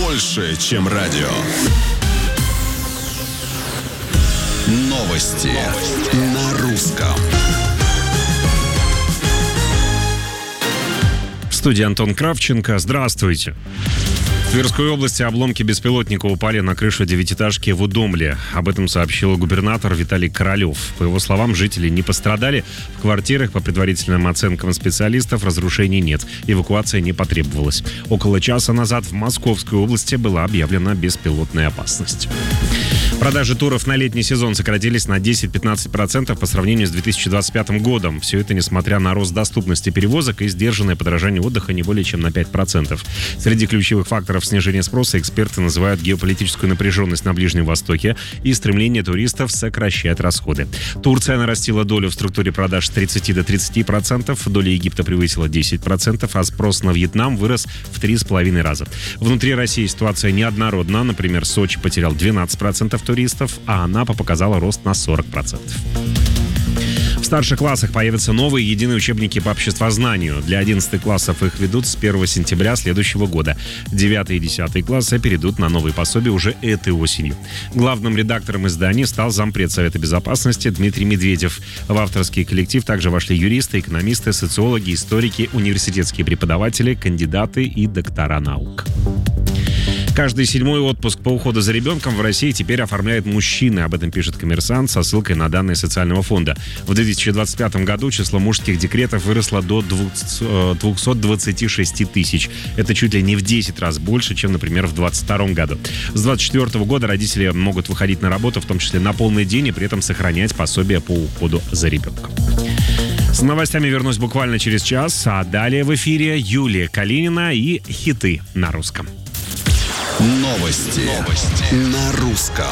больше, чем радио. Новости на русском. В студии Антон Кравченко. Здравствуйте. В Тверской области обломки беспилотника упали на крышу девятиэтажки в Удомле. Об этом сообщил губернатор Виталий Королев. По его словам, жители не пострадали. В квартирах, по предварительным оценкам специалистов, разрушений нет. Эвакуация не потребовалась. Около часа назад в Московской области была объявлена беспилотная опасность. Продажи туров на летний сезон сократились на 10-15% по сравнению с 2025 годом. Все это несмотря на рост доступности перевозок и сдержанное подорожание отдыха не более чем на 5%. Среди ключевых факторов снижения спроса эксперты называют геополитическую напряженность на Ближнем Востоке и стремление туристов сокращать расходы. Турция нарастила долю в структуре продаж с 30 до 30%, доля Египта превысила 10%, а спрос на Вьетнам вырос в 3,5 раза. Внутри России ситуация неоднородна. Например, Сочи потерял 12% туристов, а Анапа показала рост на 40%. В старших классах появятся новые единые учебники по обществознанию. Для 11 классов их ведут с 1 сентября следующего года. 9 и 10 классы перейдут на новые пособия уже этой осенью. Главным редактором издания стал зампред Совета Безопасности Дмитрий Медведев. В авторский коллектив также вошли юристы, экономисты, социологи, историки, университетские преподаватели, кандидаты и доктора наук. Каждый 7-й отпуск по уходу за ребенком в России теперь оформляют мужчины. Об этом пишет «Коммерсант» со ссылкой на данные социального фонда. В 2025 году число мужских декретов выросло до 226 тысяч. Это чуть ли не в 10 раз больше, чем, например, в 2022 году. С 2024 года родители могут выходить на работу, в том числе на полный день, и при этом сохранять пособие по уходу за ребенком. С новостями вернусь буквально через час, а далее в эфире Юлия Калинина и хиты на русском. Новости на русском.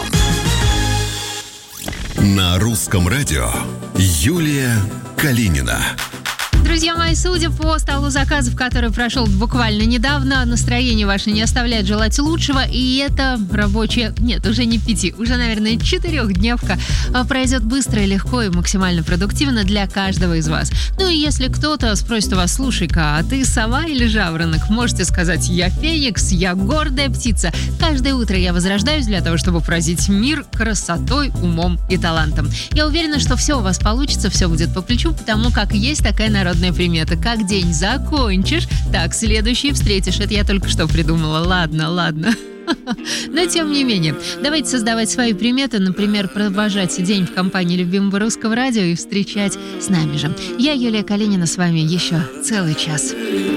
На русском радио Юлия Калинина. Друзья мои, судя по столу заказов, который прошел буквально недавно, настроение ваше не оставляет желать лучшего, и это рабочая, нет, уже не 5, уже, наверное, 4-дневка пройдет быстро и легко и максимально продуктивно для каждого из вас. Ну и если кто-то спросит у вас: слушай-ка, а ты сова или жаворонок? Можете сказать: я феникс, я гордая птица. Каждое утро я возрождаюсь для того, чтобы поразить мир красотой, умом и талантом. Я уверена, что все у вас получится, все будет по плечу, потому как есть такая народная примета: как день закончишь, так следующий встретишь. Это я только что придумала. Ладно. Но тем не менее, давайте создавать свои приметы. Например, провожать день в компании любимого русского радио и встречать с нами же. Я, Юлия Калинина, с вами еще целый час.